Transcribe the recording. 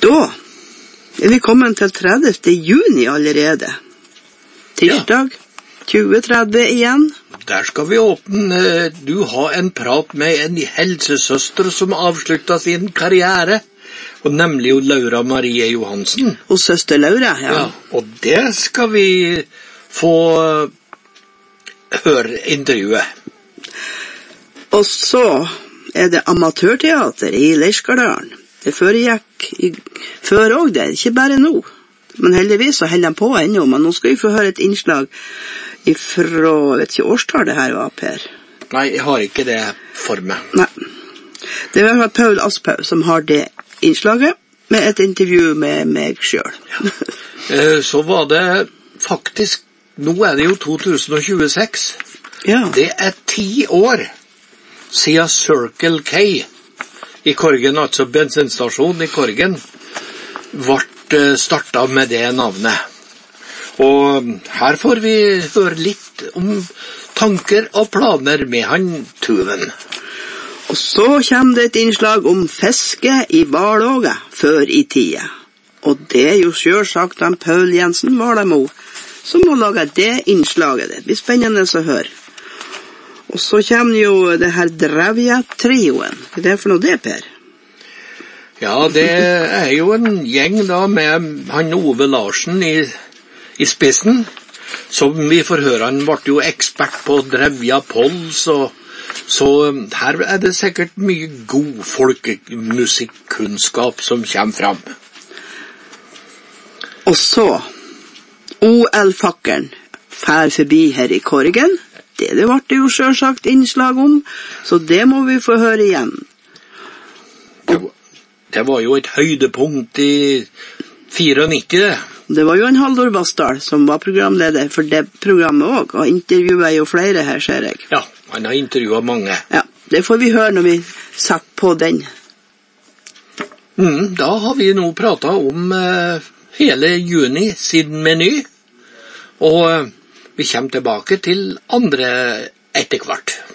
Da vi kommet til 30. juni allerede. Tirsdag, 2030 igjen. Der skal vi åpne. Du har en prat med en helsesøster som avsluttet sin karriere, og nemlig jo Laura Marie Johansen. Og søster Laura, ja. Og det skal vi få høre intervjuet. Og så det amatørteater i Leirskardalen. Det foregikk før også det, ikke bare nå. Men heldigvis så holder de på ennå, men nå skal vi få høre et innslag fra, vet ikke årstallet her var, Per? Nei, jeg har ikke det for meg. Nei. Det var Paul Asphaug som har det innslaget, med et intervju med meg selv. Ja. Så var det faktisk, nå det jo 2026. Ja. Det 10 år siden Circle K i Korgen, altså bensinstasjonen i Korgen, ble startet med det navnet. Og her får vi høre litt om tanker og planer med han Tuven. Og så kommer det et innslag om fiske i Valåga før i tida. Og det jo selvsagt han Paul Jensen Valamo som må lage det innslaget. Det blir spennende å høre. Og så kommer jo det her Drevja-trioen. Hva det for noe det, Per? Ja, det jo en gjeng da med han Ove Larsen i spissen. Som vi får høre, han ble jo ekspert på Drevja Pols, så her det sikkert mye god folkemusikkunnskap som kommer fram. Og så, OL-fakkeren fær forbi her i Korgen. Det ble det jo selvsagt innslag om, så det må vi få høre igjen. Det var jo et høydepunkt i 94, det. Det var jo en Haldor Bastard som var programleder for det programmet også, og intervjuet jo flere her, ser jeg. Ja, han har intervjuet mange. Ja, det får vi høre når vi satt på den. Da har vi nå pratet om hele juni siden Meny, og vi kommer tilbake til andre etter hvert.